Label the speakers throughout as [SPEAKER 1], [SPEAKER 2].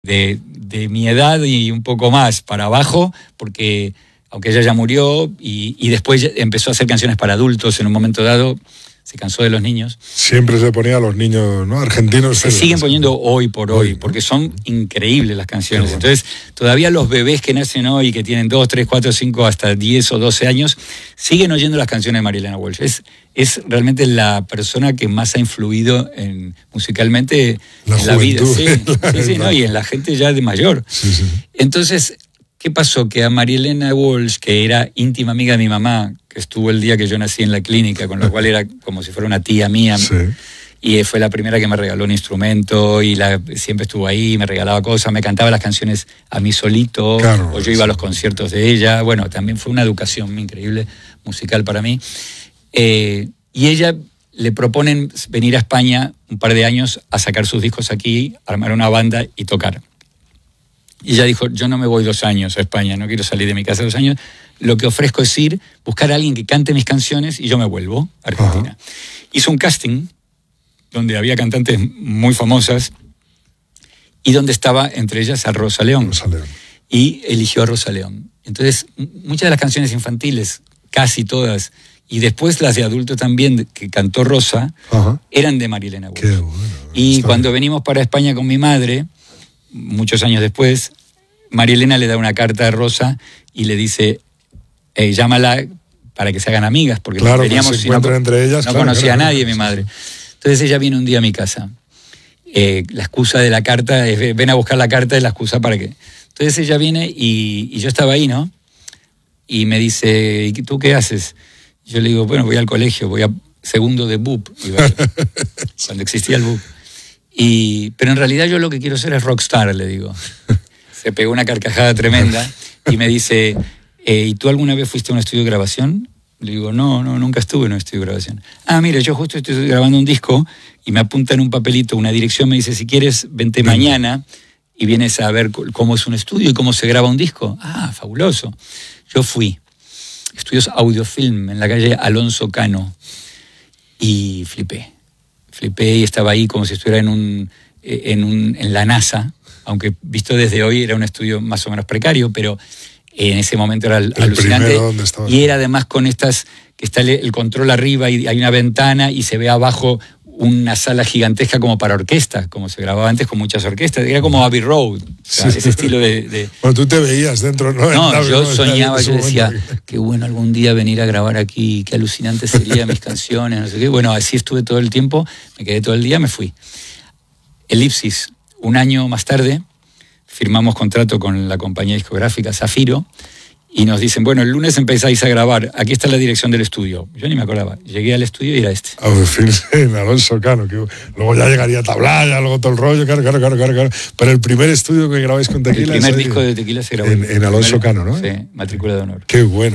[SPEAKER 1] de mi edad y un poco más para abajo, porque aunque ella ya murió y después empezó a hacer canciones para adultos en un momento dado, se cansó de los niños.
[SPEAKER 2] Siempre se ponía a los niños, ¿no? Argentinos.
[SPEAKER 1] Se siguen poniendo hoy por hoy, porque son increíbles las canciones. Bueno. Entonces, todavía los bebés que nacen hoy, que tienen 2, 3, 4, 5, hasta 10 o 12 años, siguen oyendo las canciones de María Elena Walsh. Es realmente la persona que más ha influido musicalmente en la vida. Sí, ¿no? Y en la gente ya de mayor.
[SPEAKER 2] Sí, sí.
[SPEAKER 1] Entonces, ¿qué pasó? Que a María Elena Walsh, que era íntima amiga de mi mamá, que estuvo el día que yo nací en la clínica, con lo cual era como si fuera una tía mía,
[SPEAKER 2] sí.
[SPEAKER 1] Y fue la primera que me regaló un instrumento y siempre estuvo ahí, me regalaba cosas, me cantaba las canciones a mí solito, claro, o yo iba a los conciertos de ella. Bueno, también fue una educación increíble musical para mí. Y ella le proponen venir a España un par de años a sacar sus discos aquí, armar una banda y tocar. Y ella dijo, yo no me voy 2 años a España, no quiero salir de mi casa 2 años, lo que ofrezco es ir, buscar a alguien que cante mis canciones y yo me vuelvo a Argentina. Hizo un casting donde había cantantes muy famosas y donde estaba entre ellas a Rosa León. Y eligió a Rosa León. Entonces, muchas de las canciones infantiles, casi todas, y después las de adulto también, que cantó Rosa, eran de María Elena Walsh.
[SPEAKER 2] Qué bueno.
[SPEAKER 1] Y cuando venimos para España con mi madre, muchos años después, María Elena le da una carta a Rosa y le dice, llámala para que se hagan amigas, porque
[SPEAKER 2] claro,
[SPEAKER 1] veníamos
[SPEAKER 2] se encuentran entre ellas.
[SPEAKER 1] No conocía a nadie, mi madre. Entonces ella viene un día a mi casa. La excusa de la carta es, ven a buscar la carta, es la excusa para que... Entonces ella viene y yo estaba ahí, ¿no? Y me dice, ¿y tú qué haces? Yo le digo, bueno, voy al colegio, voy a segundo de BUP, cuando existía el BUP. Pero en realidad yo lo que quiero ser es rockstar, le digo. Se pegó una carcajada tremenda y me dice, ¿y tú alguna vez fuiste a un estudio de grabación? Le digo, no, nunca estuve en un estudio de grabación. Mire, yo justo estoy grabando un disco y me apunta en un papelito una dirección, me dice, si quieres, vente mañana y vienes a ver cómo es un estudio y cómo se graba un disco. Fabuloso. Yo fui. Estudios Audiofilm en la calle Alonso Cano y flipé y estaba ahí como si estuviera en la NASA, aunque visto desde hoy era un estudio más o menos precario, pero en ese momento era alucinante. Y era además con estas, que está el control arriba y hay una ventana y se ve abajo una sala gigantesca como para orquesta, como se grababa antes con muchas orquestas. Era como Abbey Road, o sea, ese estilo de...
[SPEAKER 2] Bueno, tú te veías dentro, ¿no?
[SPEAKER 1] No, yo soñaba, yo decía, qué bueno algún día venir a grabar aquí, qué alucinante serían mis canciones, no sé qué. Bueno, así estuve todo el tiempo, me quedé todo el día, me fui. Elipsis, un año más tarde, firmamos contrato con la compañía discográfica Zafiro y nos dicen, bueno, el lunes empezáis a grabar, aquí está la dirección del estudio. Yo ni me acordaba, llegué al estudio y era este.
[SPEAKER 2] En Alonso Cano, que luego ya llegaría Tablaya, luego todo el rollo, claro. Pero el primer estudio que grabáis con Tequila...
[SPEAKER 1] El primer disco de Tequila se grabó
[SPEAKER 2] en Alonso Cano, ¿no?
[SPEAKER 1] Sí, matrícula de honor.
[SPEAKER 2] Qué bueno.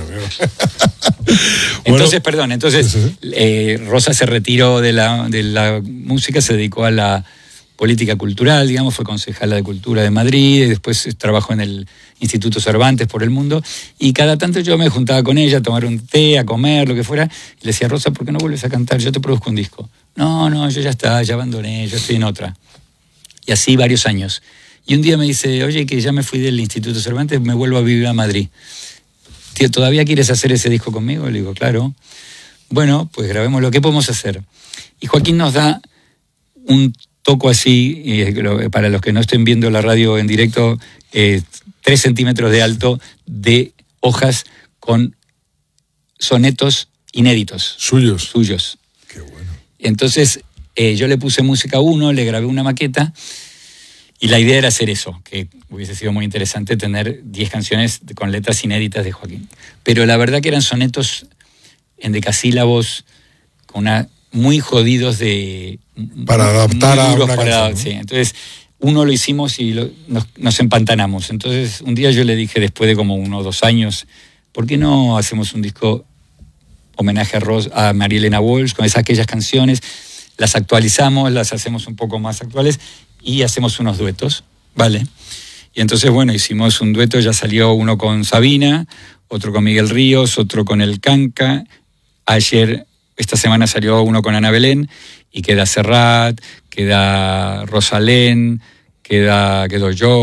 [SPEAKER 1] Entonces, Rosa se retiró de la música, se dedicó a la política cultural, digamos, fue concejala de Cultura de Madrid, y después trabajó en el Instituto Cervantes por el mundo, y cada tanto yo me juntaba con ella a tomar un té, a comer, lo que fuera, y le decía, Rosa, ¿por qué no vuelves a cantar? Yo te produzco un disco. No, yo ya abandoné, yo estoy en otra. Y así varios años. Y un día me dice, oye, que ya me fui del Instituto Cervantes, me vuelvo a vivir a Madrid. Tío, ¿todavía quieres hacer ese disco conmigo? Le digo, claro. Bueno, pues grabemos lo que podemos hacer. Y Joaquín nos da un toco así, para los que no estén viendo la radio en directo, 3 centímetros de alto de hojas con sonetos inéditos.
[SPEAKER 2] Suyos. Qué bueno.
[SPEAKER 1] Entonces, yo le puse música a uno, le grabé una maqueta y la idea era hacer eso, que hubiese sido muy interesante tener 10 canciones con letras inéditas de Joaquín. Pero la verdad que eran sonetos en decasílabos con una... muy jodidos
[SPEAKER 2] para adaptar a una canción, ¿no?
[SPEAKER 1] Sí. Entonces uno lo hicimos y nos empantanamos. Entonces un día yo le dije, después de como 1 o 2 años, ¿por qué no hacemos un disco homenaje a María Elena Walsh con aquellas canciones, las actualizamos, las hacemos un poco más actuales y hacemos unos duetos, ¿vale? Y entonces bueno, hicimos un dueto, ya salió uno con Sabina, otro con Miguel Ríos, otro con El Canca. Esta semana salió uno con Ana Belén y queda Serrat, queda Rosalén, quedó yo.